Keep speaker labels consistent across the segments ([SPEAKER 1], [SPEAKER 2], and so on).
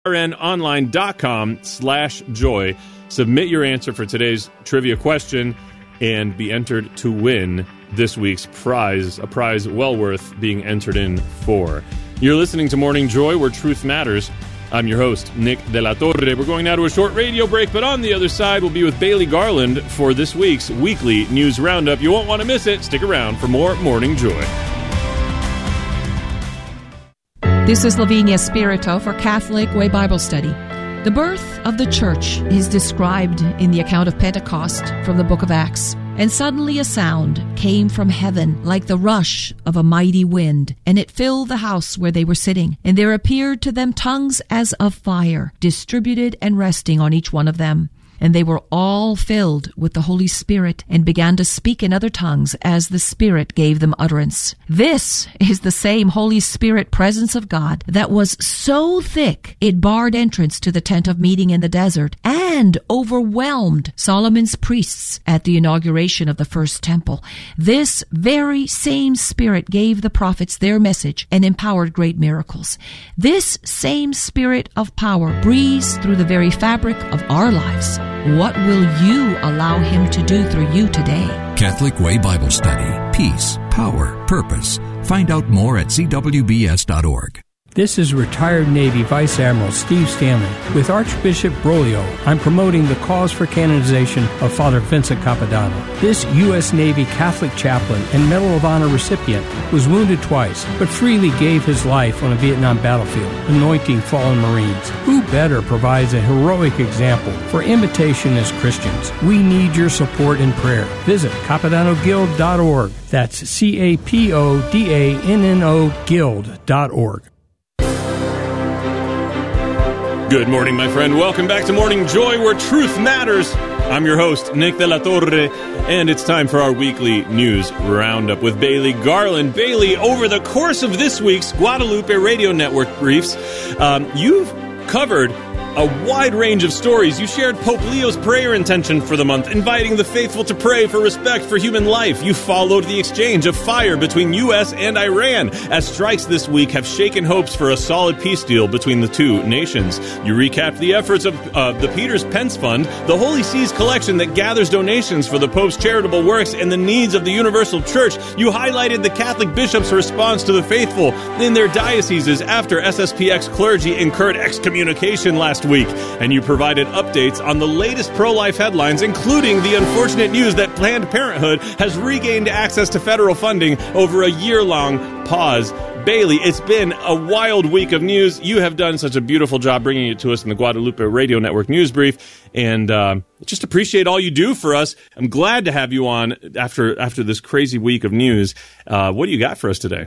[SPEAKER 1] rnonline.com/joy. Submit your answer for today's trivia question and be entered to win this week's prize, a prize well worth being entered in for. You're listening to Morning Joy, where truth matters. I'm your host, Nick De La Torre. We're going now to a short radio break, but on the other side, we'll be with Bailey Garland for this week's weekly news roundup. You won't want to miss it. Stick around for more Morning Joy.
[SPEAKER 2] This is Lavinia Spirito for Catholic Way Bible Study. The birth of the church is described in the account of Pentecost from the book of Acts. And suddenly a sound came from heaven like the rush of a mighty wind, and it filled the house where they were sitting. And there appeared to them tongues as of fire, distributed and resting on each one of them. And they were all filled with the Holy Spirit and began to speak in other tongues as the Spirit gave them utterance. This is the same Holy Spirit presence of God that was so thick it barred entrance to the tent of meeting in the desert and overwhelmed Solomon's priests at the inauguration of the first temple. This very same Spirit gave the prophets their message and empowered great miracles. This same Spirit of power breathes through the very fabric of our lives. What will you allow Him to do through you today?
[SPEAKER 3] Catholic Way Bible Study. Peace, power, purpose. Find out more at cwbs.org.
[SPEAKER 4] This is retired Navy Vice Admiral Steve Stanley. With Archbishop Broglio, I'm promoting the cause for canonization of Father Vincent Capodanno. This U.S. Navy Catholic chaplain and Medal of Honor recipient was wounded twice, but freely gave his life on a Vietnam battlefield, anointing fallen Marines. Who better provides a heroic example for imitation as Christians? We need your support and prayer. Visit CapodannoGuild.org. That's CAPODANNO Guild.org.
[SPEAKER 1] Good morning, my friend. Welcome back to Morning Joy, where truth matters. I'm your host, Nick De La Torre, and it's time for our weekly news roundup with Bailey Garland. Bailey, over the course of this week's Guadalupe Radio Network briefs, you've covered a wide range of stories. You shared Pope Leo's prayer intention for the month, inviting the faithful to pray for respect for human life. You followed the exchange of fire between U.S. and Iran, as strikes this week have shaken hopes for a solid peace deal between the two nations. You recapped the efforts of the Peter's Pence Fund, the Holy See's collection that gathers donations for the Pope's charitable works and the needs of the Universal Church. You highlighted the Catholic bishops' response to the faithful in their dioceses after SSPX clergy incurred excommunication last week, and you provided updates on the latest pro-life headlines, including the unfortunate news that Planned Parenthood has regained access to federal funding over a year-long pause. Bailey, it's been a wild week of news. You have done such a beautiful job bringing it to us in the Guadalupe Radio Network News Brief, and just appreciate all you do for us. I'm glad to have you on after this crazy week of news. What do you got for us today?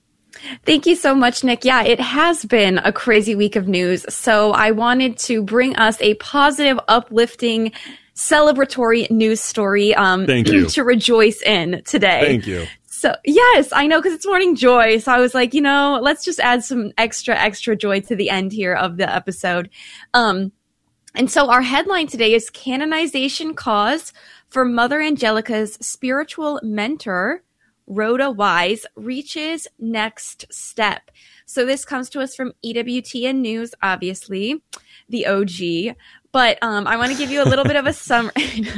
[SPEAKER 5] Thank you so much, Nick. Yeah, it has been a crazy week of news. So I wanted to bring us a positive, uplifting, celebratory news story
[SPEAKER 1] Thank you.
[SPEAKER 5] to rejoice in today.
[SPEAKER 1] Thank you.
[SPEAKER 5] So, yes, I know, because it's Morning Joy. So I was like, let's just add some extra joy to the end here of the episode. And so our headline today is Canonization Cause for Mother Angelica's Spiritual Mentor, Rhoda Wise, reaches next step. So this comes to us from EWTN News, obviously, the OG. But I want to give you a little bit of a summary.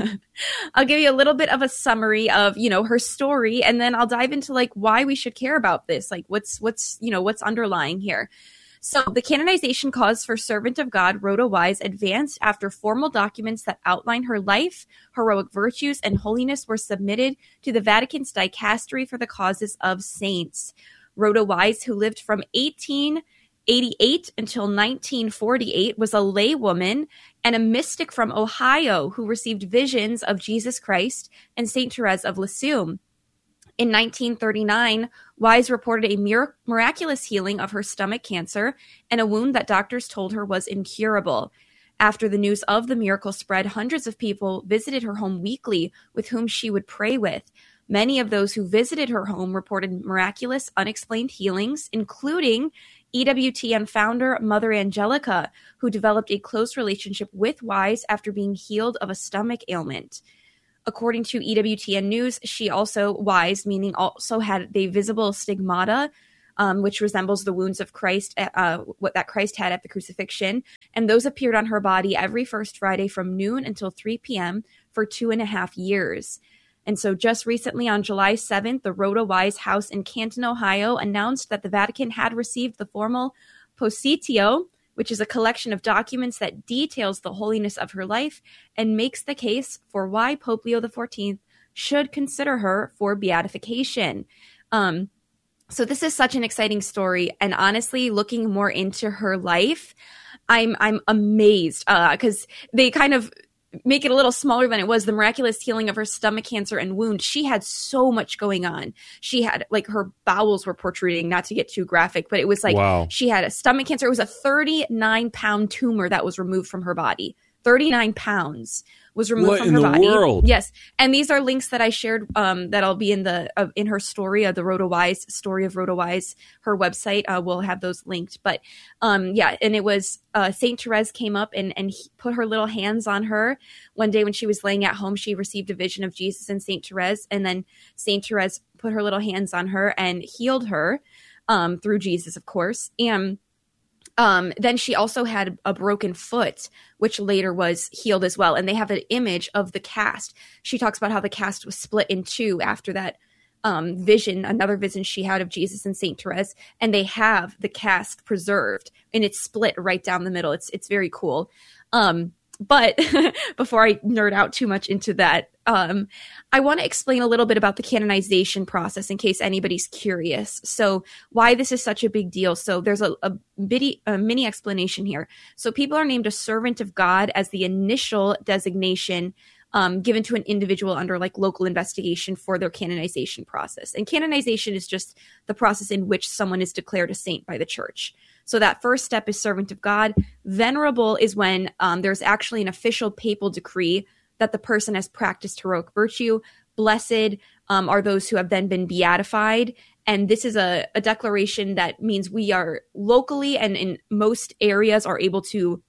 [SPEAKER 5] I'll give you a little bit of a summary of, her story, and then I'll dive into why we should care about this, what's underlying here. So the canonization cause for Servant of God, Rhoda Wise, advanced after formal documents that outline her life, heroic virtues, and holiness were submitted to the Vatican's Dicastery for the Causes of Saints. Rhoda Wise, who lived from 1888 until 1948, was a laywoman and a mystic from Ohio who received visions of Jesus Christ and Saint Therese of Lisieux. In 1939, Wise reported a miraculous healing of her stomach cancer and a wound that doctors told her was incurable. After the news of the miracle spread, hundreds of people visited her home weekly with whom she would pray with. Many of those who visited her home reported miraculous, unexplained healings, including EWTN founder Mother Angelica, who developed a close relationship with Wise after being healed of a stomach ailment. According to EWTN News, Wise, meaning also had the visible stigmata which resembles the wounds of Christ, what that Christ had at the crucifixion. And those appeared on her body every first Friday from noon until 3 p.m. for 2.5 years. And so just recently on July 7th, the Rhoda Wise House in Canton, Ohio, announced that the Vatican had received the formal Positio, which is a collection of documents that details the holiness of her life and makes the case for why Pope Leo XIV should consider her for beatification. So this is such an exciting story. And honestly, looking more into her life, I'm amazed because they kind of make it a little smaller than it was. The miraculous healing of her stomach cancer and wound. She had so much going on. She had her bowels were protruding, not to get too graphic, but it was She had a stomach cancer. It was a 39-pound tumor that was removed from her body. 39 pounds was removed from her body. What in the world? Yes. And these are links that I shared that'll be in her story of the Rhoda Wise, story of Rhoda Wise, her website. We'll have those linked. But and it was St. Therese came up and put her little hands on her. One day when she was laying at home, she received a vision of Jesus and St. Therese. And then St. Therese put her little hands on her and healed her through Jesus, of course. And then she also had a broken foot, which later was healed as well. And they have an image of the cast. She talks about how the cast was split in two after that vision, another vision she had of Jesus and St. Therese. And they have the cast preserved and it's split right down the middle. It's very cool. But before I nerd out too much into that, I want to explain a little bit about the canonization process in case anybody's curious. So why this is such a big deal. So there's a mini explanation here. So people are named a servant of God as the initial designation given to an individual under local investigation for their canonization process. And canonization is just the process in which someone is declared a saint by the church. So that first step is servant of God. Venerable is when there's actually an official papal decree that the person has practiced heroic virtue. Blessed are those who have then been beatified. And this is a declaration that means we are locally and in most areas are able to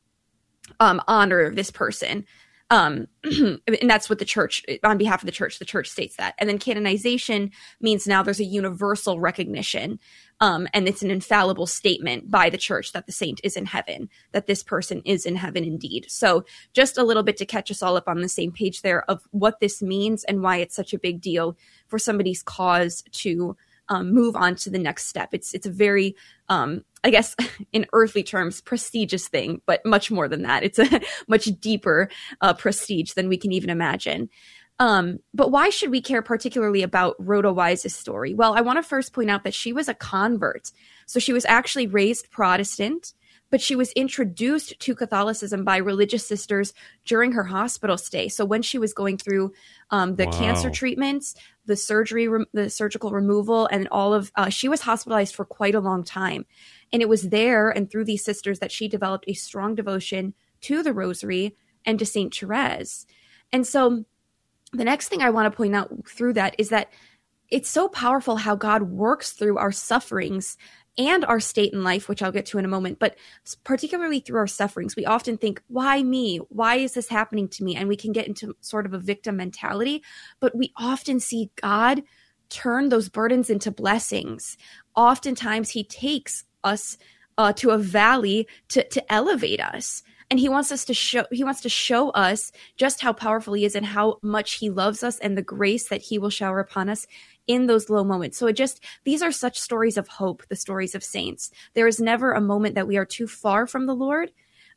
[SPEAKER 5] honor this person. And that's what the church, on behalf of the church states that. And then canonization means now there's a universal recognition. And it's an infallible statement by the church that the saint is in heaven, that this person is in heaven indeed. So just a little bit to catch us all up on the same page there of what this means and why it's such a big deal for somebody's cause to move on to the next step. It's a very, I guess in earthly terms, prestigious thing, but much more than that. It's a much deeper prestige than we can even imagine. But why should we care particularly about Rhoda Wise's story? Well, I want to first point out that she was a convert. So she was actually raised Protestant, but she was introduced to Catholicism by religious sisters during her hospital stay. So when she was going through the cancer treatments, the surgery, the surgical removal, and all of, she was hospitalized for quite a long time. And it was there and through these sisters that she developed a strong devotion to the Rosary and to St. Therese. And so the next thing I want to point out through that is that it's so powerful how God works through our sufferings and our state in life, which I'll get to in a moment, but particularly through our sufferings. We often think, why me? Why is this happening to me? And we can get into sort of a victim mentality, but we often see God turn those burdens into blessings. Oftentimes he takes us to a valley to elevate us. And he wants to show us just how powerful he is and how much he loves us and the grace that he will shower upon us in those low moments. So these are such stories of hope, the stories of saints. There is never a moment that we are too far from the Lord,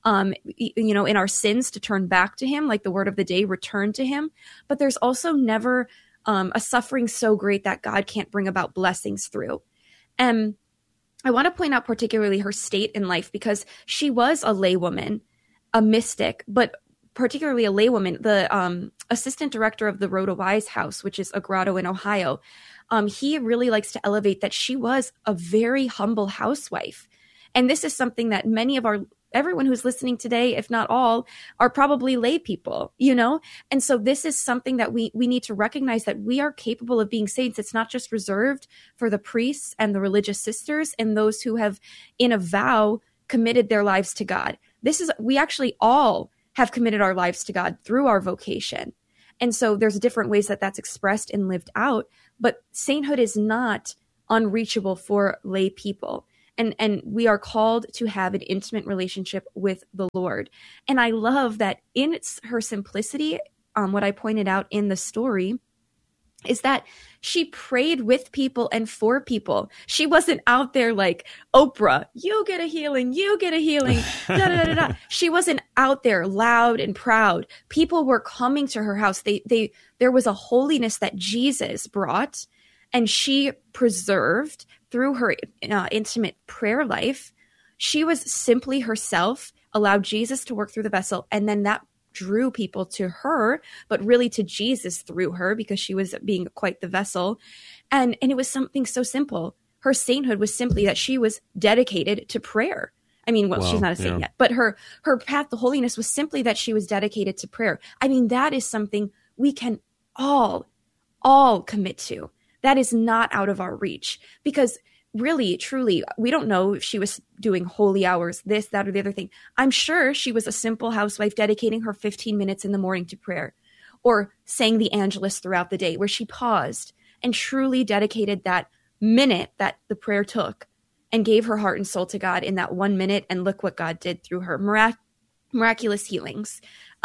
[SPEAKER 5] in our sins to turn back to him, like the word of the day, return to him. But there's also never a suffering so great that God can't bring about blessings through. And I want to point out particularly her state in life because she was a laywoman, a mystic, but particularly a laywoman. The assistant director of the Rhoda Wise House, which is a grotto in Ohio, he really likes to elevate that she was a very humble housewife. And this is something that everyone who's listening today, if not all, are probably lay people, And so this is something that we need to recognize, that we are capable of being saints. It's not just reserved for the priests and the religious sisters and those who have in a vow committed their lives to God. We actually all have committed our lives to God through our vocation. And so there's different ways that that's expressed and lived out, but sainthood is not unreachable for lay people. And we are called to have an intimate relationship with the Lord. And I love that in her simplicity, what I pointed out in the story is that she prayed with people and for people. She wasn't out there like, Oprah, you get a healing, da, da, da, da. She wasn't out there loud and proud. People were coming to her house. There was a holiness that Jesus brought, and she preserved through her intimate prayer life. She was simply herself, allowed Jesus to work through the vessel, and then that drew people to her, but really to Jesus through her, because she was being quite the vessel. And it was something so simple. Her sainthood was simply that she was dedicated to prayer. I mean, well, she's not a saint yet, but her path to holiness was simply that she was dedicated to prayer. I mean, that is something we can all commit to. That is not out of our reach, because really, truly, we don't know if she was doing holy hours, this, that, or the other thing. I'm sure she was a simple housewife dedicating her 15 minutes in the morning to prayer, or saying the Angelus throughout the day, where she paused and truly dedicated that minute that the prayer took and gave her heart and soul to God in that 1 minute. And look what God did through her. Miraculous healings.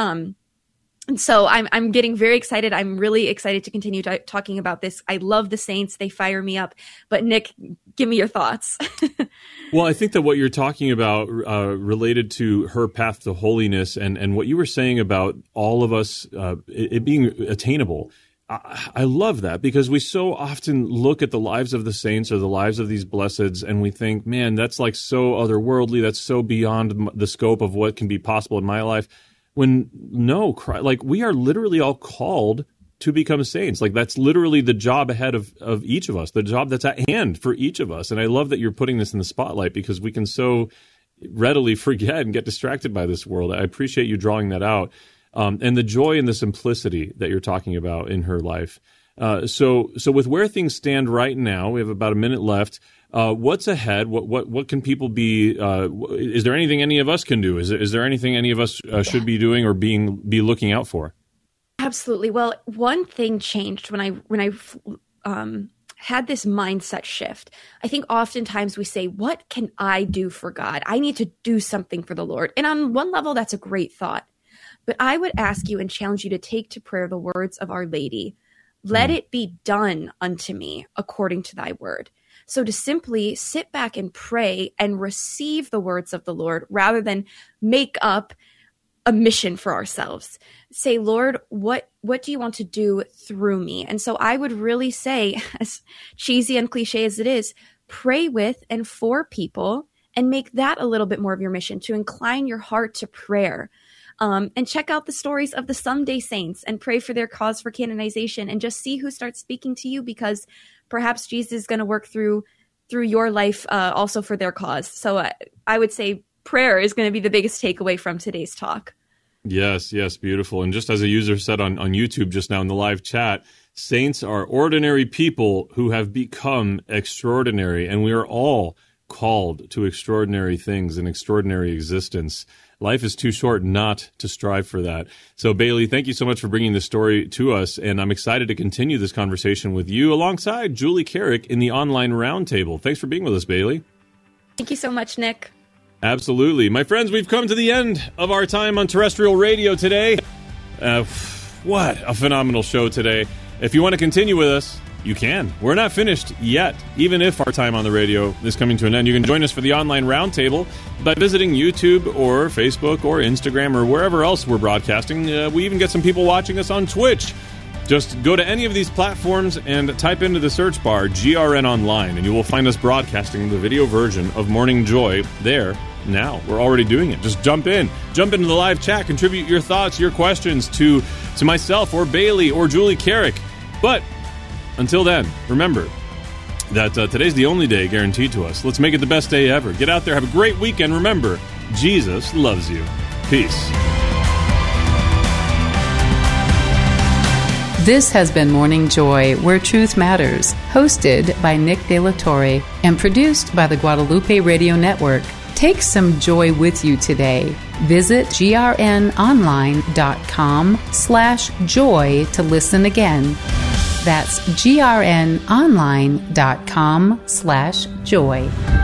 [SPEAKER 5] And so I'm getting very excited. I'm really excited to continue talking about this. I love the saints. They fire me up. But Nick, give me your thoughts.
[SPEAKER 1] Well, I think that what you're talking about related to her path to holiness and what you were saying about all of us, it being attainable. I love that, because we so often look at the lives of the saints or the lives of these blesseds and we think, man, that's like so otherworldly. That's so beyond the scope of what can be possible in my life. When no, like we are literally all called to become saints. Like that's literally the job ahead of each of us, the job that's at hand for each of us. And I love that you're putting this in the spotlight, because we can so readily forget and get distracted by this world. I appreciate you drawing that out. And the joy and the simplicity that you're talking about in her life. So with where things stand right now, we have about a minute left. What's ahead? What can people be? Is there anything any of us can do? Is there anything any of us should be doing or be looking out for?
[SPEAKER 5] Absolutely. Well, one thing changed when I had this mindset shift. I think oftentimes we say, "What can I do for God? I need to do something for the Lord." And on one level, that's a great thought. But I would ask you and challenge you to take to prayer the words of Our Lady. Let it be done unto me according to thy word. So to simply sit back and pray and receive the words of the Lord rather than make up a mission for ourselves. Say, Lord, what do you want to do through me? And so I would really say, as cheesy and cliche as it is, pray with and for people and make that a little bit more of your mission, to incline your heart to prayer. And check out the stories of the someday saints and pray for their cause for canonization, and just see who starts speaking to you, because perhaps Jesus is going to work through your life also for their cause. So I would say prayer is going to be the biggest takeaway from today's talk.
[SPEAKER 1] Yes, beautiful. And just as a user said on YouTube just now in the live chat, saints are ordinary people who have become extraordinary, and we are all called to extraordinary things and extraordinary existence. Life is too short not to strive for that. So, Bailey, thank you so much for bringing this story to us, and I'm excited to continue this conversation with you alongside Julie Carrick in the online roundtable. Thanks for being with us, Bailey.
[SPEAKER 5] Thank you so much, Nick.
[SPEAKER 1] Absolutely. My friends, we've come to the end of our time on terrestrial radio today. What a phenomenal show today. If you want to continue with us, you can. We're not finished yet. Even if our time on the radio is coming to an end, you can join us for the online roundtable by visiting YouTube or Facebook or Instagram or wherever else we're broadcasting. We even get some people watching us on Twitch. Just go to any of these platforms and type into the search bar GRN Online, and you will find us broadcasting the video version of Morning Joy there now. We're already doing it. Just jump into the live chat, contribute your thoughts, your questions to myself or Bailey or Julie Carrick. But until then, remember that today's the only day guaranteed to us. Let's make it the best day ever. Get out there, have a great weekend. Remember, Jesus loves you. Peace.
[SPEAKER 6] This has been Morning Joy, Where Truth Matters, hosted by Nick De La Torre and produced by the Guadalupe Radio Network. Take some joy with you today. Visit grnonline.com/joy to listen again. That's grnonline.com/joy.